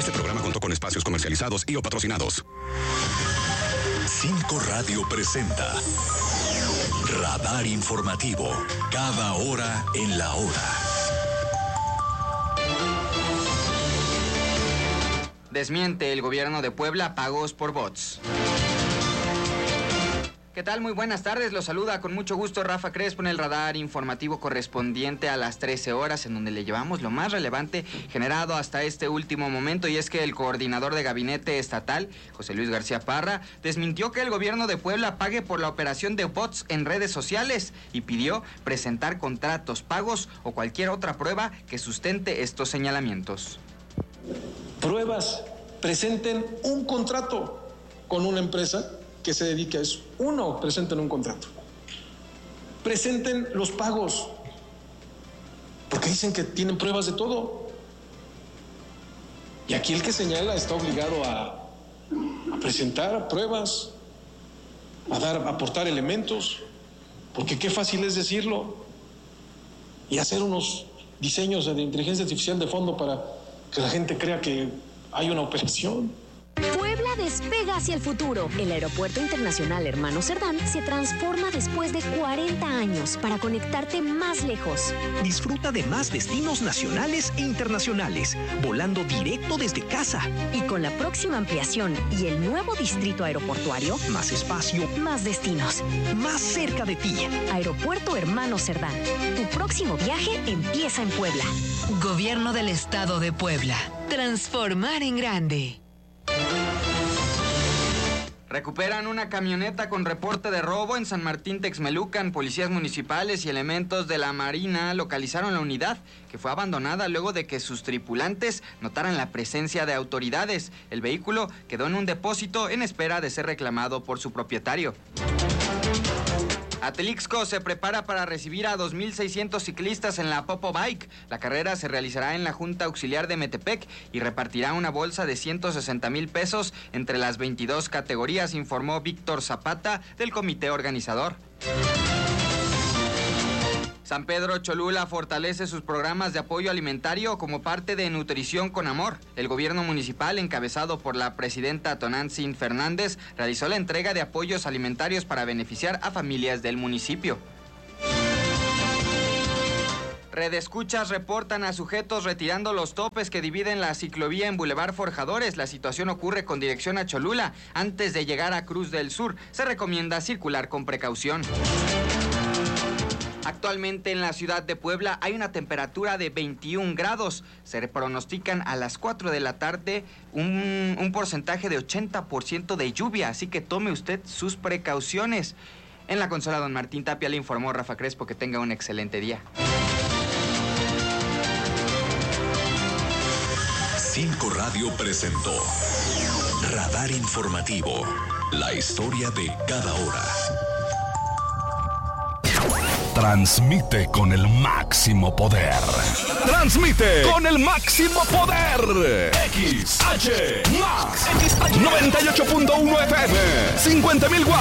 Este programa contó con espacios comercializados y o patrocinados. 5 Radio presenta Radar Informativo, cada hora en la hora. Desmiente el gobierno de Puebla pagos por bots. ¿Qué tal? Muy buenas tardes, los saluda con mucho gusto Rafa Crespo en el radar informativo correspondiente a las 13 horas, en donde le llevamos lo más relevante generado hasta este último momento, y es que el coordinador de gabinete estatal, José Luis García Parra, desmintió que el gobierno de Puebla pague por la operación de bots en redes sociales y pidió presentar contratos, pagos o cualquier otra prueba que sustente estos señalamientos. Pruebas, presenten un contrato con una empresa que se dedique a eso. Presenten un contrato. Presenten los pagos. Porque dicen que tienen pruebas de todo. Y aquí el que señala está obligado a presentar pruebas, a aportar elementos. Porque qué fácil es decirlo y hacer unos diseños de inteligencia artificial de fondo para que la gente crea que hay una operación. Puebla despega hacia el futuro. El Aeropuerto Internacional Hermano Cerdán se transforma después de 40 años para conectarte más lejos. Disfruta de más destinos nacionales e internacionales, volando directo desde casa. Y con la próxima ampliación y el nuevo distrito aeroportuario, más espacio, más destinos, más cerca de ti. Aeropuerto Hermano Cerdán. Tu próximo viaje empieza en Puebla. Gobierno del Estado de Puebla. Transformar en grande. Recuperan una camioneta con reporte de robo en San Martín Texmelucan. Policías municipales y elementos de la Marina localizaron la unidad, que fue abandonada luego de que sus tripulantes notaran la presencia de autoridades. El vehículo quedó en un depósito en espera de ser reclamado por su propietario. Atlixco se prepara para recibir a 2,600 ciclistas en la Popo Bike. La carrera se realizará en la Junta Auxiliar de Metepec y repartirá una bolsa de 160,000 pesos entre las 22 categorías, informó Víctor Zapata del comité organizador. San Pedro Cholula fortalece sus programas de apoyo alimentario como parte de Nutrición con Amor. El gobierno municipal, encabezado por la presidenta Tonantzin Fernández, realizó la entrega de apoyos alimentarios para beneficiar a familias del municipio. Redescuchas reportan a sujetos retirando los topes que dividen la ciclovía en Boulevard Forjadores. La situación ocurre con dirección a Cholula. Antes de llegar a Cruz del Sur, se recomienda circular con precaución. Actualmente en la ciudad de Puebla hay una temperatura de 21 grados. Se pronostican a las 4 de la tarde un porcentaje de 80% de lluvia, así que tome usted sus precauciones. En la consola, don Martín Tapia, le informó Rafa Crespo. Que tenga un excelente día. 5 Radio presentó Radar Informativo, la historia de cada hora. Transmite con el máximo poder. Transmite con el máximo poder. XH Max 98.1 FM, 50,000 watts.